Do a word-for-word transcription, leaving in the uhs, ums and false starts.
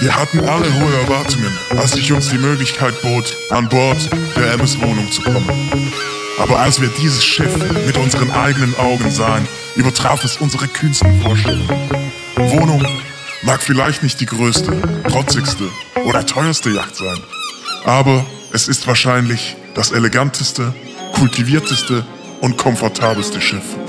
Wir hatten alle hohe Erwartungen, als sich uns die Möglichkeit bot, an Bord der Emmis Wohnung zu kommen. Aber als wir dieses Schiff mit unseren eigenen Augen sahen, übertraf es unsere kühnsten Vorstellungen. Wohnung mag vielleicht nicht die größte, protzigste oder teuerste Yacht sein, aber es ist wahrscheinlich das eleganteste, kultivierteste und komfortabelste Schiff.